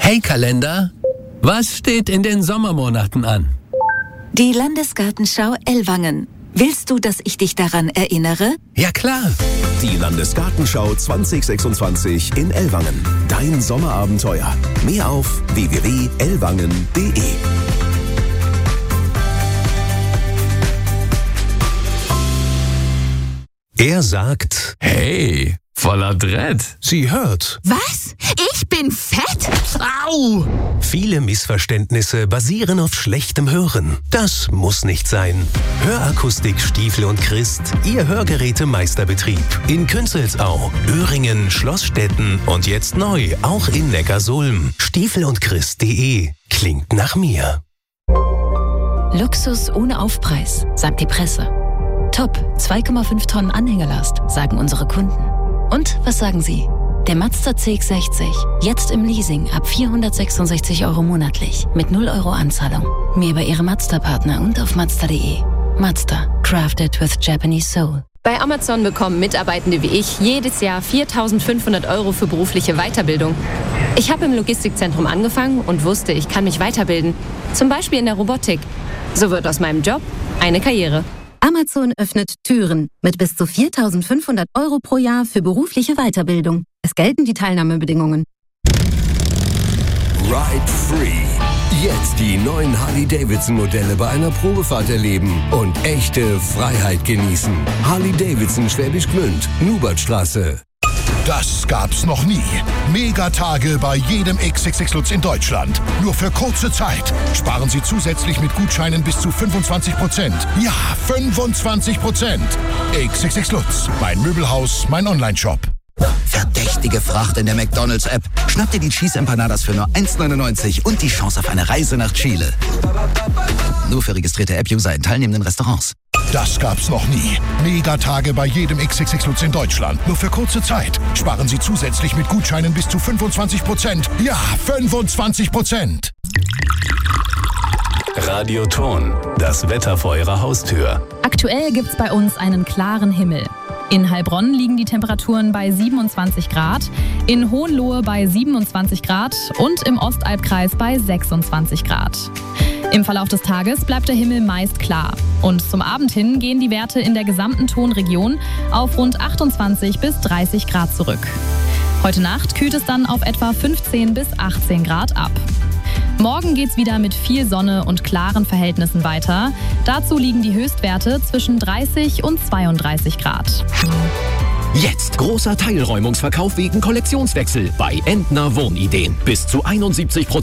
Hey Kalender, was steht in den Sommermonaten an? Die Landesgartenschau Ellwangen. Willst du, dass ich dich daran erinnere? Ja klar. Die Landesgartenschau 2026 in Ellwangen. Dein Sommerabenteuer. Mehr auf www.ellwangen.de. Er sagt, Hey, voller Dread. sie hört. Was? Ich bin fett? Au! Viele Missverständnisse basieren auf schlechtem Hören. Das muss nicht sein. Hörakustik Stiefel und Christ, Ihr Hörgerätemeisterbetrieb. In Künzelsau, Öhringen, Schlossstetten und jetzt neu auch in Neckarsulm. Stiefelundchrist.de. Klingt nach mir. Luxus ohne Aufpreis, sagt die Presse. Top, 2,5 Tonnen Anhängerlast, sagen unsere Kunden. Und was sagen Sie? Der Mazda CX-60, jetzt im Leasing ab 466 € monatlich, mit 0 € Anzahlung. Mehr über Ihre Mazda-Partner und auf Mazda.de. Mazda, crafted with Japanese soul. Bei Amazon bekommen Mitarbeitende wie ich jedes Jahr 4.500 € für berufliche Weiterbildung. Ich habe im Logistikzentrum angefangen und wusste, ich kann mich weiterbilden. Zum Beispiel in der Robotik. So wird aus meinem Job eine Karriere. Amazon öffnet Türen mit bis zu 4.500 € pro Jahr für berufliche Weiterbildung. Es gelten die Teilnahmebedingungen. Ride Free. Jetzt die neuen Harley-Davidson-Modelle bei einer Probefahrt erleben und echte Freiheit genießen. Harley-Davidson Schwäbisch Gmünd, Nubertstraße. Das gab's noch nie. Megatage bei jedem XXX Lutz in Deutschland. Nur für kurze Zeit. Sparen Sie zusätzlich mit Gutscheinen bis zu 25%. Ja, 25%. XXX Lutz. Mein Möbelhaus, mein Onlineshop. Verdächtige Fracht in der McDonald's-App. Schnapp dir die Cheese Empanadas für nur 1,99 und die Chance auf eine Reise nach Chile. Nur für registrierte App-User in teilnehmenden Restaurants. Das gab's noch nie. Megatage bei jedem XXX Lutz in Deutschland. Nur für kurze Zeit. Sparen Sie zusätzlich mit Gutscheinen bis zu 25%. Ja, 25%. Radioton, das Wetter vor Ihrer Haustür. Aktuell gibt's bei uns einen klaren Himmel. In Heilbronn liegen die Temperaturen bei 27 Grad, in Hohenlohe bei 27 Grad und im Ostalbkreis bei 26 Grad. Im Verlauf des Tages bleibt der Himmel meist klar. Und zum Abend hin gehen die Werte in der gesamten Tonregion auf rund 28 bis 30 Grad zurück. Heute Nacht kühlt es dann auf etwa 15 bis 18 Grad ab. Morgen geht's wieder mit viel Sonne und klaren Verhältnissen weiter. Dazu liegen die Höchstwerte zwischen 30 und 32 Grad. Jetzt großer Teilräumungsverkauf wegen Kollektionswechsel bei Entner Wohnideen. Bis zu 71%